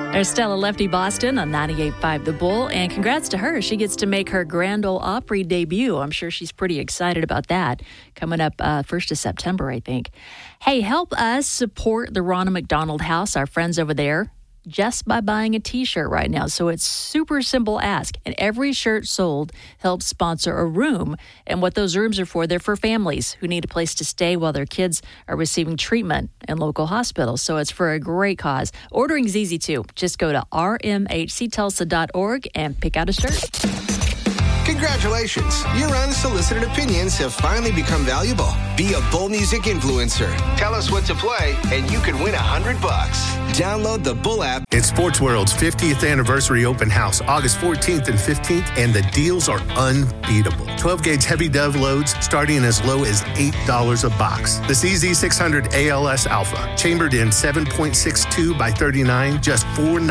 There's Stella Lefty Boston on 98.5 The Bull, and congrats to her. She gets to make her Grand Ole Opry debut. I'm sure she's pretty excited about that. Coming up 1st of September, I think. Hey, help us support the Ronald McDonald House, our friends over there, just by buying a T-shirt right now. So it's super simple ask. And every shirt sold helps sponsor a room. And what those rooms are for, they're for families who need a place to stay while their kids are receiving treatment in local hospitals. So it's for a great cause. Ordering's easy too. Just go to rmhctulsa.org and pick out a shirt. Congratulations! Your unsolicited opinions have finally become valuable. Be a Bull Music influencer. Tell us what to play, and you could win $100. Download the Bull app. It's Sports World's 50th anniversary open house, August 14th and 15th, and the deals are unbeatable. 12-gauge heavy dove loads starting as low as $8 a box. The CZ600 ALS Alpha, chambered in 7.62 by 39, just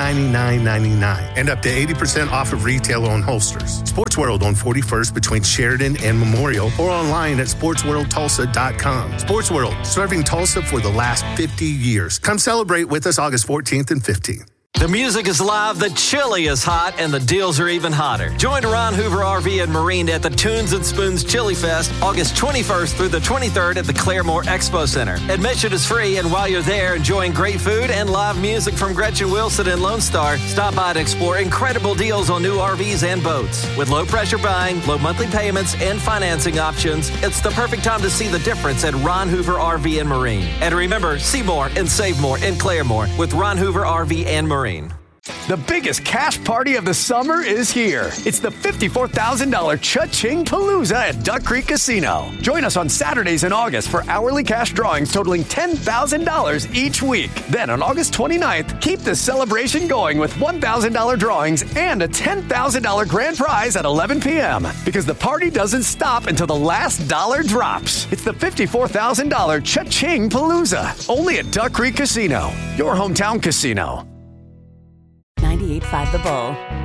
$499.99, and up to 80% off of retail-owned holsters. Sports World on 41st between Sheridan and Memorial, or online at sportsworldtulsa.com. Sports World, serving Tulsa for the last 50 years. Come celebrate with us August 14th and 15th. The music is live, the chili is hot, and the deals are even hotter. Join Ron Hoover RV and Marine at the Tunes and Spoons Chili Fest, August 21st through the 23rd at the Claremore Expo Center. Admission is free, and while you're there enjoying great food and live music from Gretchen Wilson and Lone Star, stop by to explore incredible deals on new RVs and boats. With low pressure buying, low monthly payments, and financing options, it's the perfect time to see the difference at Ron Hoover RV and Marine. And remember, see more and save more in Claremore with Ron Hoover RV and Marine. The biggest cash party of the summer is here. It's the $54,000 Cha-Ching Palooza at Duck Creek Casino. Join us on Saturdays in August for hourly cash drawings totaling $10,000 each week. Then on August 29th, keep the celebration going with $1,000 drawings and a $10,000 grand prize at 11 p.m. Because the party doesn't stop until the last dollar drops. It's the $54,000 Cha-Ching Palooza. Only at Duck Creek Casino, your hometown casino. 98.5 The Bull.